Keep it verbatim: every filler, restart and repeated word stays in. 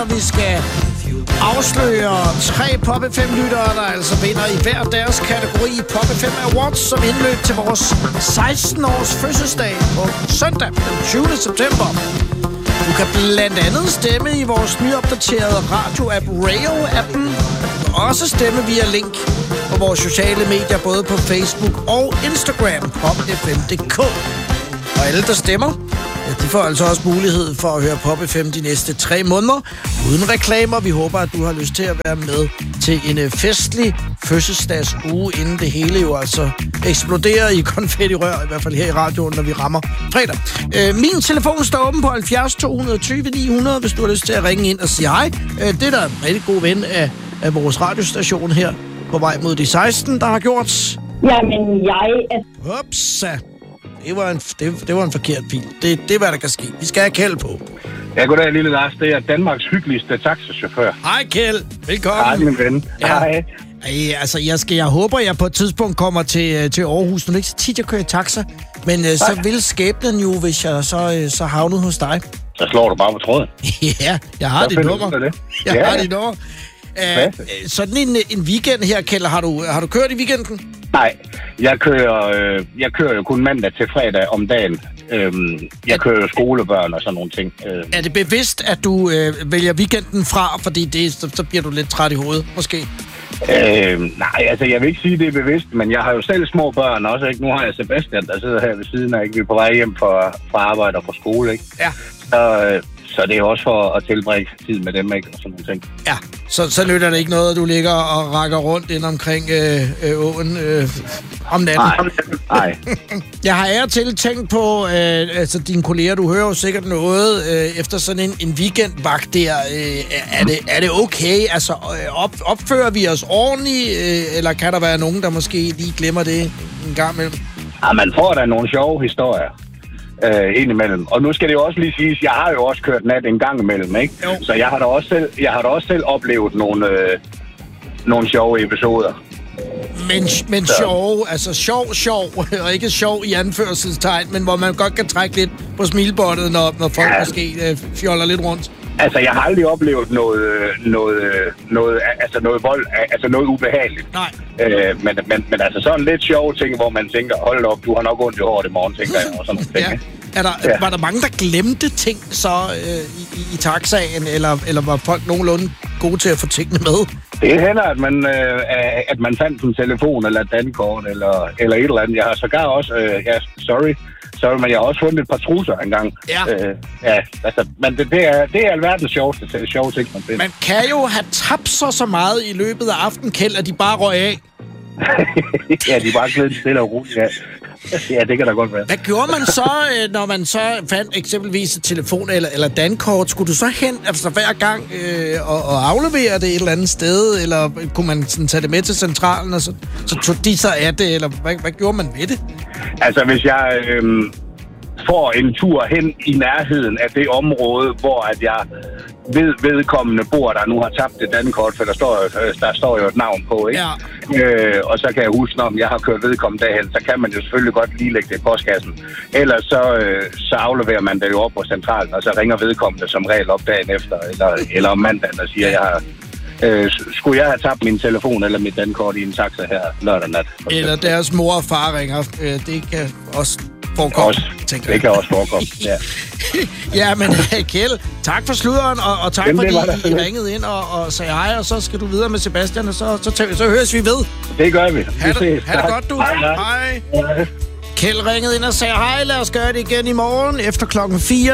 når vi skal afsløre tre Pop F M-lyttere, der altså vinder i hver deres kategori Pop F M Awards, som indløb til vores seksten-års fødselsdag på søndag den tyvende september. Du kan blandt andet stemme i vores nyopdaterede radio-app Rayo-appen. Du kan også stemme via link på vores sociale medier, både på Facebook og Instagram, pop f m punktum d k. Og alle, der stemmer, ja, de får altså også mulighed for at høre Pop F M de næste tre måneder, uden reklamer. Vi håber, at du har lyst til at være med til en festlig fødselsdagsuge, inden det hele jo altså eksploderer i konfettirør, i hvert fald her i radioen, når vi rammer fredag. Øh, min telefon står åben på halvfjerds to tyve ni hundrede, hvis du har lyst til at ringe ind og sige hej. Øh, det er der en rigtig god ven af, af vores radiostation her på vej mod de seksten, der har gjort. Jamen, jeg er... Upsa. Det var, en, det, det var en forkert bil. Det, det er, hvad der kan ske. Vi skal have Kjeld på. Ja, goddag, lille Lars. Det er Danmarks hyggeligste taxachauffør. Hej, Kjeld. Velkommen. Hej, min ven. Ja. Hej. Ej, altså, jeg, skal, jeg håber, jeg på et tidspunkt kommer til, til Aarhus. Nu er det ikke så tit, jeg kører taxa. Men uh, så vil skæbnen jo, hvis jeg så, så havnet hos dig. Så slår du bare på tråden. Ja, jeg har så dit nummer. Det. Jeg ja. har dit nummer. Uh, sådan en, en weekend her, Kjeld, har du, har du kørt i weekenden? Nej, jeg kører, øh, jeg kører jo kun mandag til fredag om dagen. Øhm, jeg kører jo skolebørn og sådan nogle ting. Øh. Er det bevidst, at du øh, vælger weekenden fra, fordi det, så, så bliver du lidt træt i hovedet, måske? Øh, nej, altså jeg vil ikke sige, det er bevidst, men jeg har jo selv små børn også, ikke? Nu har jeg Sebastian, der sidder her ved siden af, ikke? Vi er på vej hjem fra, fra arbejde og fra skole, ikke? Ja. Så, øh, så det er også for at tilbringe tid med dem, ikke? Og sådan nogle ting. Ja, så, så nytter det ikke noget, at du ligger og rækker rundt ind omkring øh, øh, åen øh, om natten. Nej, nej. Jeg har af og til tænkt på, øh, altså dine kolleger, du hører jo sikkert noget øh, efter sådan en, en weekendvagt der. Øh, er, det, er det okay? Altså, øh, op, opfører vi os ordentligt, øh, eller kan der være nogen, der måske lige glemmer det en gang imellem? Ja, man får da nogle sjove historier. Øh, indimellem. Og nu skal det jo også lige siges, jeg har jo også kørt nat en gang imellem, ikke? Jo. Så jeg har da også selv, jeg har da også selv oplevet nogle, øh, nogle sjove episoder. Men, men sjov, altså sjov, sjov, og ikke sjov i anførselstegn, men hvor man godt kan trække lidt på smilebåndet, når, når folk ja. måske øh, fjoller lidt rundt. Altså, jeg har aldrig oplevet noget, noget, noget, altså noget vold, altså noget ubehageligt. Nej. Øh, men, men, men altså sådan lidt sjove ting, hvor man tænker, hold op, du har nok ondt i håret i morgen, tænker jeg, og sådan nogle ting. Ja. Er der, ja. Var der mange, der glemte ting så øh, i, i taxaen, eller, eller var folk nogenlunde gode til at få tingene med? Det hænder, at man, øh, at man fandt en telefon, eller et dankort, eller, eller et eller andet. Jeg har sågar også, øh, ja, sorry, sorry, men jeg har også fundet et par trusser engang. Ja. Øh, ja, altså, men det, det, er, det er alverdens sjoveste, sjove ting, man finder. Man kan jo have tabt sig så meget i løbet af aftenen, Kjeld, at de bare røg af. Ja, de er bare glædet stille og roligt, ja. Ja, det kan da godt være. Hvad gjorde man så, når man så fandt eksempelvis et telefon eller, eller dankort? Skulle du så hen altså hver gang øh, og, og aflevere det et eller andet sted? Eller kunne man sådan tage det med til centralen, og så, så tog de så af det? Eller hvad, hvad gjorde man ved det? Altså, hvis jeg øh, får en tur hen i nærheden af det område, hvor at jeg ved vedkommende bor, der nu har tabt et dankort, for der står, der står jo et navn på, ikke? Ja. Øh, og så kan jeg huske, når jeg har kørt vedkommende derhen, så kan man jo selvfølgelig godt lige lægge det i postkassen. Ellers så, øh, så afleverer man det jo op på centralen, og så ringer vedkommende som regel op dagen efter, eller, eller om mandagen, og siger, jeg har... Øh, skulle jeg have tabt min telefon eller mit dankort i en taxa her lørdag nat? Eller deres mor og far ringer. Øh, det kan også forekomme, også, tænker jeg. Det kan også forekomme, ja. Ja, men Kjeld, tak for sluderen, og, og tak Jamen, fordi I ringede ind og, og sagde hej, og så skal du videre med Sebastian, og så, så, så, så høres vi ved. Det gør vi. Ha' det, ha det godt, du. Hej. Hej. hej. Kjeld ringede ind og sagde hej, lad os gøre det igen i morgen efter klokken fire.